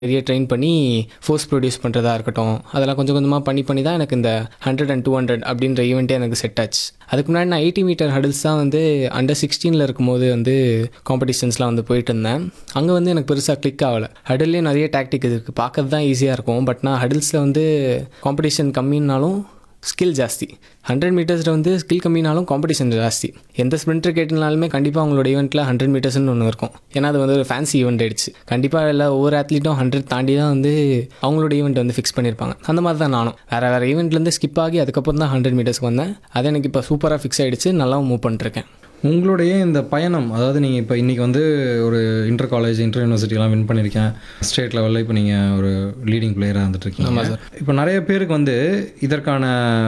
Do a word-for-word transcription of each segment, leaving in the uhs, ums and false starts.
நிறைய ட்ரெயின் பண்ணி force produce பண்ணுறதா இருக்கட்டும், அதெல்லாம் கொஞ்சம் கொஞ்சமாக பண்ணி பண்ணி தான் எனக்கு இந்த ஹண்ட்ரட் அண்ட் டூ ஹண்ட்ரட் அப்படின்ற ஈவெண்ட்டே எனக்கு செட் ஆச்சு. அதுக்கு முன்னாடி நான் எயிட்டி மீட்டர் ஹடில்ஸ் தான் வந்து அண்டர் சிக்ஸ்டீனில் இருக்கும்போது வந்து காம்படிஷன்ஸ்லாம் வந்து போயிட்டு இருந்தேன். அங்கே வந்து எனக்கு பெருசாக கிளிக் ஆகலை. ஹடில்லேயே நிறைய டாக்டிக் இருக்குது, பார்க்கறது தான் ஈஸியாக இருக்கும். பட் நான் ஹடில்ஸில் வந்து காம்படிஷன் கம்மின்னாலும் ஸ்கில் ஜாஸ்தி, ஹண்ட்ரட் மீட்டர்ஸில் வந்து ஸ்கில் கம்மினாலும் காம்படிஷன் ஜாஸ்தி. எந்த ஸ்ப்ரிண்டர் கேட்டினாலுமே கண்டிப்பாக அவங்களோட ஈவெண்ட்டில் ஹண்ட்ரட் மீட்டர்ஸ்னு ஒன்று இருக்கும். ஏன்னா அது வந்து ஒரு ஃபேன்சி ஈவெண்ட் ஆயிடுச்சு. கண்டிப்பாக எல்லா ஒவ்வொரு அத்லீட்டும் ஹண்ட்ரட் தாண்டி தான் வந்து அவங்களோட ஈவெண்ட் வந்து ஃபிக்ஸ் பண்ணியிருப்பாங்க. அந்த மாதிரி தான் நானும் வேறு வேறு ஈவெண்ட்லேருந்து ஸ்கிப் ஆகி அதுக்கப்புறம் தான் ஹண்ட்ரட் மீட்டர்ஸ்க்கு வந்தேன். அது எனக்கு இப்போ சூப்பராக ஃபிக்ஸ் ஆகிடுச்சு, நல்லா மூவ் பண்ணிருக்கேன். உங்களுடைய இந்த பயணம், அதாவது நீங்கள் இப்போ இன்றைக்கி வந்து ஒரு இன்டர் காலேஜ் இன்டர் யூனிவர்சிட்டிலாம் வின் பண்ணியிருக்கேன், ஸ்டேட் லெவலில் இப்போ நீங்கள் ஒரு லீடிங் பிளேயராக இருந்துட்டுருக்கீங்க. ஆமாம் சார். இப்போ நிறைய பேருக்கு வந்து இதற்கான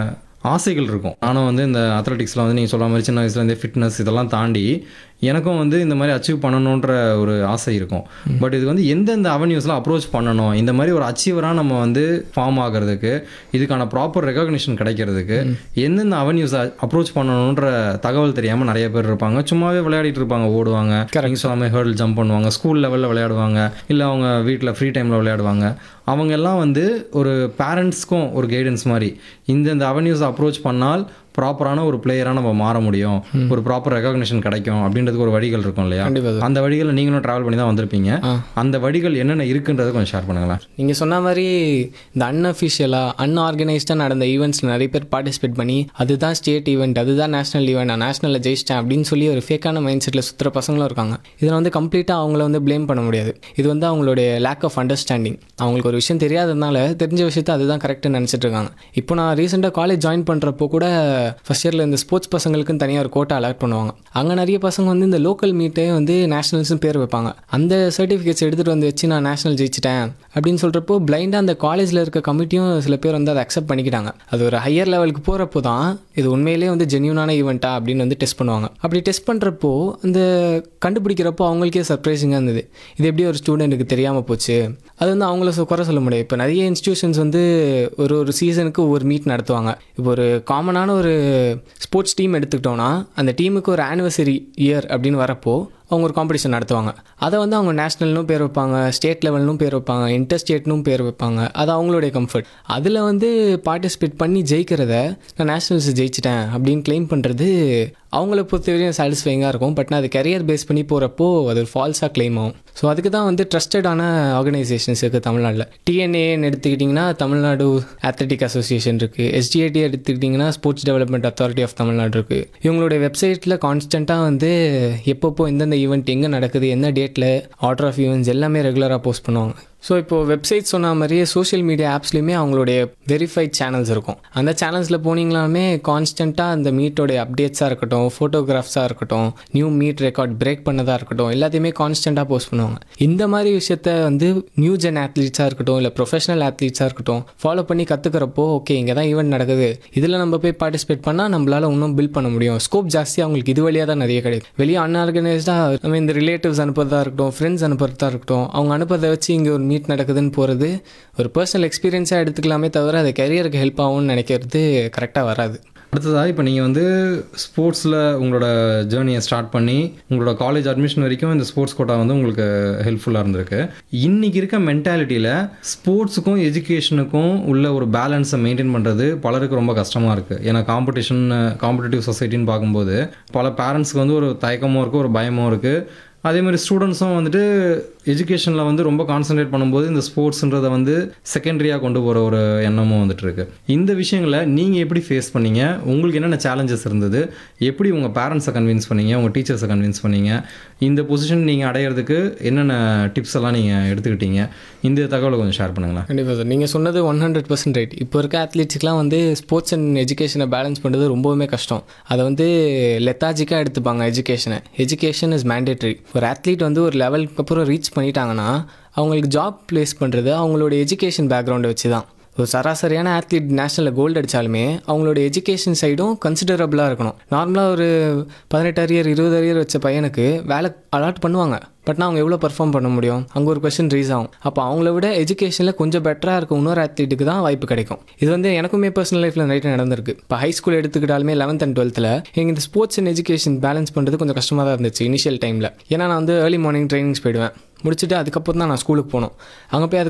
ஆசைகள் இருக்கும். ஆனால் வந்து இந்த அத்லெட்டிக்ஸில் வந்து நீங்கள் சொல்கிற மாதிரி சின்ன வயசுலேருந்தே ஃபிட்னஸ் இதெல்லாம் தாண்டி எனக்கும் வந்து இந்த மாதிரி அச்சீவ் பண்ணணுன்ற ஒரு ஆசை இருக்கும். பட் இது வந்து எந்தெந்த அவென்யூஸில் அப்ரோச் பண்ணணும், இந்த மாதிரி ஒரு அச்சீவராக நம்ம வந்து ஃபார்ம் ஆகிறதுக்கு, இதுக்கான ப்ராப்பர் ரெகக்னிஷன் கிடைக்கிறதுக்கு எந்தெந்த அவென்யூஸை அப்ரோச் பண்ணணுன்ற தகவல் தெரியாமல் நிறைய பேர் இருப்பாங்க. சும்மாவே விளையாடிட்டு இருப்பாங்க, ஓடுவாங்க, நீங்கள் சொல்லாமல் ஹேர்டில் ஜம்ப் பண்ணுவாங்க, ஸ்கூல் லெவலில் விளையாடுவாங்க, இல்லை அவங்க வீட்டில் ஃப்ரீ டைமில் விளையாடுவாங்க. அவங்க எல்லாம் வந்து ஒரு பேரண்ட்ஸ்க்கும் ஒரு கைடன்ஸ் மாதிரி இந்தந்த அவென்யூஸை அப்ரோச் பண்ணால் ப்ராப்பரான ஒரு பிளேயராக நம்ம மாற முடியும், ஒரு ப்ராப்பர் ரெகக்னிஷன் கிடைக்கும் அப்படின்றதுக்கு ஒரு வழிகள் இருக்கும் இல்லையா? அந்த வழிகளை நீங்களும் ட்ராவல் பண்ணி தான் வந்திருப்பீங்க. அந்த வழிகள் என்னென்ன இருக்குன்றதை கொஞ்சம் ஷேர் பண்ணுங்களேன். நீங்கள் சொன்ன மாதிரி இந்த அன்அஃபிஷியலாக அன்ஆர்கனைஸ்டாக நடந்த ஈவெண்ட்ஸில் நிறைய பேர் பார்ட்டிசிபேட் பண்ணி அதுதான் ஸ்டேட் ஈவெண்ட், அதுதான் நேஷனல் ஈவெண்ட், நான் நேஷனலில் ஜெயிச்சிட்டேன் அப்படின்னு சொல்லி ஒரு ஃபேக்கான மைண்ட் செட்டில் சுற்றுற பசங்களும் இருக்காங்க. இதில் வந்து கம்ப்ளீட்டாக அவங்கள வந்து ப்ளேம் பண்ண முடியாது. இது வந்து அவங்களுடைய லேக் ஆஃப் அண்டர்ஸ்டாண்டிங். அவங்களுக்கு ஒரு விஷயம் தெரியாததுனால தெரிஞ்ச விஷயத்தை அதுதான் கரெக்டுன்னு நினச்சிட்டு இருக்காங்க. இப்போ நான் ரீசெண்டாக காலேஜ் ஜாயின் பண்ணுறப்போ கூட ஃபஸ்ட் இயரில் இந்த ஸ்போர்ட்ஸ் பசங்களுக்குன்னு தனியாக ஒரு கோட்டா அலாட் பண்ணுவாங்க. அங்கே நிறைய பசங்க வந்து இந்த லோக்கல் மீட்டே வந்து நேஷனல்ஸ்னு பேர் வைப்பாங்க. அந்த சர்டிஃபிகேட்ஸ் எடுத்துகிட்டு வந்து வச்சு நான் நேஷனல் ஜெயிச்சிட்டேன் அப்படின்னு சொல்கிறப்போ பிளைண்டாக அந்த காலேஜில் இருக்க கமிட்டியும் சில பேர் வந்து அதை அக்செப்ட் பண்ணிக்கிட்டாங்க. அது ஒரு ஹையர் லெவலுக்கு போகிறப்போ தான் இது உண்மையிலேயே வந்து ஜென்யூனான ஈவெண்ட்டா அப்படின்னு வந்து டெஸ்ட் பண்ணுவாங்க. அப்படி டெஸ்ட் பண்ணுறப்போ அந்த கண்டுபிடிக்கிறப்போ அவங்களுக்கே சர்ப்ரைசிங்காக இருந்தது. இது எப்படி ஒரு ஸ்டூடெண்ட்டுக்கு தெரியாமல் போச்சு. அது வந்து அவங்கள குறை சொல்ல முடியாது. இப்போ நிறைய இன்ஸ்டியூஷன்ஸ் வந்து ஒரு ஒரு சீசனுக்கு ஒவ்வொரு மீட் நடத்துவாங்க. இப்போ ஒரு காமனான ஒரு ஸ்போர்ட்ஸ் டீம் எடுத்துக்கிட்டோன்னா அந்த டீமுக்கு ஒரு ஆனிவர்சரி இயர் அப்படின்னு வரப்போ அவங்க ஒரு காம்படிஷன் நடத்துவாங்க. அதை வந்து அவங்க நேஷ்னல்னும் பேர் வைப்பாங்க, ஸ்டேட் லெவல்னும் பேர் வைப்பாங்க, இன்டர் ஸ்டேட்னும் பேர் வைப்பாங்க. அது அவங்களுடைய கம்ஃபர்ட். அதில் வந்து பார்ட்டிசிபேட் பண்ணி ஜெயிக்கிறத நான் நேஷ்னல்ஸ் ஜெயிச்சிட்டேன் அப்படின்னு கிளைம் பண்ணுறது அவங்கள பொறுத்தவரையும் சாட்டிஸ்ஃபைங்காக இருக்கும். பட் நான் அது கரியர் பேஸ் பண்ணி போகிறப்போ அது ஒரு ஃபால்ஸாக கிளைம் ஆகும். ஸோ அதுக்கு தான் வந்து ட்ரஸ்டடான ஆர்கனைசேஷன்ஸ் இருக்குது தமிழ்நாட்டில். டிஎன்ஏன்னு எடுத்துக்கிட்டிங்கன்னா தமிழ்நாடு அத்லெட்டிக் அசோசியேஷன் இருக்குது. எஸ்டிஏடி எடுத்துக்கிட்டிங்கன்னா sports development authority of Tamil Nadu இருக்குது. இவங்களுடைய வெப்சைட்டில் கான்ஸ்டண்ட்டாக வந்து எப்பப்போ எந்தெந்த ஈவெண்ட் எங்கே நடக்குது, என்ன டேட்டில், ஆர்டர் ஆஃப் ஈவெண்ட்ஸ் எல்லாமே ரெகுலராக போஸ்ட் பண்ணுவாங்க. ஸோ இப்போது வெப்சைட் சொன்ன மாதிரியே சோஷியல் மீடியா ஆப்ஸ்லேயுமே அவங்களுடைய வெரிஃபைட் சேனல்ஸ் இருக்கும். அந்த சேனல்ஸில் போனீங்களாமே கான்ஸ்டண்ட்டாக அந்த மீட்டோடைய அப்டேட்ஸாக இருக்கட்டும், ஃபோட்டோகிராஃப்ஸாக இருக்கட்டும், நியூ மீட் ரெக்கார்ட் பிரேக் பண்ணதாக இருக்கட்டும், எல்லாத்தையுமே கான்ஸ்டண்ட்டாக போஸ்ட் பண்ணுவாங்க. இந்த மாதிரி விஷயத்த வந்து நியூ ஜென் ஆத்லீட்ஸாக இருக்கட்டும், இல்லை ப்ரொஃபஷனல் ஆத்லீட்ஸாக இருக்கட்டும் ஃபாலோ பண்ணி கற்றுக்கிறப்போ ஓகே இங்கே தான் ஈவெண்ட் நடக்குது, இதில் நம்ம போய் பார்ட்டிசிபேட் பண்ணால் நம்மளால் இன்னும் பில்ட் பண்ண முடியும். ஸ்கோப் ஜாஸ்தி அவங்களுக்கு இது வழியாக தான் நிறைய கிடைக்கும். வெளியே அன்ஆர்கனைஸ்டாக நம்ம இந்த ரிலேட்டிவ்ஸ் அனுப்புறதா இருக்கட்டும், ஃப்ரெண்ட்ஸ் அனுப்புறதா இருக்கட்டும், அவங்க அனுப்புறதை வச்சு இங்கே ஒரு மீட் நடக்குதுன்னு போகிறது ஒரு பர்சனல் எக்ஸ்பீரியன்ஸாக எடுத்துக்கலாமே தவிர அது கரியருக்கு ஹெல்ப் ஆகும்னு நினைக்கிறது கரெக்டாக வராது. அடுத்ததாக இப்போ நீங்கள் வந்து ஸ்போர்ட்ஸில் உங்களோட ஜேர்னியை ஸ்டார்ட் பண்ணி உங்களோட காலேஜ் அட்மிஷன் வரைக்கும் இந்த ஸ்போர்ட்ஸ் கோட்டா வந்து உங்களுக்கு ஹெல்ப்ஃபுல்லாக இருந்திருக்கு. இன்றைக்கி இருக்க மென்டாலிட்டியில் ஸ்போர்ட்ஸுக்கும் எஜுகேஷனுக்கும் உள்ள ஒரு பேலன்ஸை மெயின்டைன் பண்ணுறது பலருக்கு ரொம்ப கஷ்டமாக இருக்குது. ஏன்னா காம்படிஷன் காம்படிட்டிவ் சொசைட்டின்னு பார்க்கும்போது பல பேரண்ட்ஸ்க்கு வந்து ஒரு தயக்கமும் இருக்குது, ஒரு பயமும் இருக்குது. அதே மாதிரி ஸ்டூடெண்ட்ஸும் வந்துட்டு எஜுகேஷனில் வந்து ரொம்ப கான்சன்ட்ரேட் பண்ணும்போது இந்த ஸ்போர்ட்ஸுன்றதை வந்து செகண்டரியாக கொண்டு போகிற ஒரு எண்ணமும் வந்துட்டு இருக்கு. இந்த விஷயங்களை நீங்கள் எப்படி ஃபேஸ் பண்ணீங்க? உங்களுக்கு என்னென்ன சேலஞ்சஸ் இருந்தது? எப்படி உங்கள் பேரண்ட்ஸை கன்வின்ஸ் பண்ணீங்க, உங்கள் டீச்சர்ஸை கன்வின்ஸ் பண்ணீங்க? இந்த பொசிஷன் நீங்கள் அடையிறதுக்கு என்னென்ன டிப்ஸ் எல்லாம் நீங்கள் எடுத்துக்கிட்டீங்க? இந்த தகவலை கொஞ்சம் ஷேர் பண்ணுங்களேன். கண்டிப்பாக சார், நீங்கள் சொன்னது ஒன் ஹண்ட்ரட் பர்சன்ட் ரைட். இப்போ இருக்க அத்லீட்ஸ்க்குலாம் வந்து ஸ்போர்ட்ஸ் அண்ட் எஜுகேஷனை பேலன்ஸ் பண்ணுறது ரொம்பவுமே கஷ்டம். அதை வந்து லெத்தாஜிக்காக எடுத்துப்பாங்க. எஜுகேஷனை எஜுகேஷன் இஸ் மேண்டேட்ரி. ஒரு அத்லீட் வந்து ஒரு லெவலுக்கு அப்புறம் ரீச் பண்ணிட்டாங்கன்னா அவங்களுக்கு ஜாப் ப்ளேஸ் பண்ணுறது அவங்களோட எஜுகேஷன் பேக்ரவுண்டை வச்சு தான். ஒரு சராசரியான ஆத்லீட் நேஷனலில் கோல்டு அடித்தாலுமே அவங்களோட எஜுகேஷன் சைடும் கன்சிடரபிளாக இருக்கணும். நார்மலாக ஒரு பதினெட்டு அரியர் இருபது அரியர் வச்ச பையனுக்கு வேலை அலாட் பண்ணுவாங்க. பட் நான் அவங்க எவ்வளோ பர்ஃபார்ம் பண்ண முடியும்? அங்கே ஒரு கொஸ்டின் ரீஸ் ஆகும். அப்போ அவங்கள விட எஜுகேஷனில் கொஞ்சம் பெட்டராக இருக்கும் இன்னொரு ஆத்லீட்டுக்கு தான் வாய்ப்பு கிடைக்கும். இது வந்து எனக்குமே பர்சனல் லைஃப்பில் நிறைய நடந்திருக்கு. இப்போ ஹை ஸ்கூல் எடுத்துக்கிட்டாலுமே லெவன்த் அண்ட் டுவெல்த்தில் எங்கள் இந்த ஸ்போர்ட்ஸ் அண்ட் எஜுகேஷன் பேலன்ஸ் பண்ணுறது கொஞ்சம் கஷ்டமாக தான் இருந்துச்சு இனிஷியல் டைமில். ஏன்னா நான் வந்து ஏர்லி மார்னிங் ட்ரைனிங்ஸ் போயிடுவேன், முடிச்சுட்டு அதுக்கப்புறம் தான் நான் ஸ்கூலுக்கு போனோம். அங்கே போய் அதுக்கு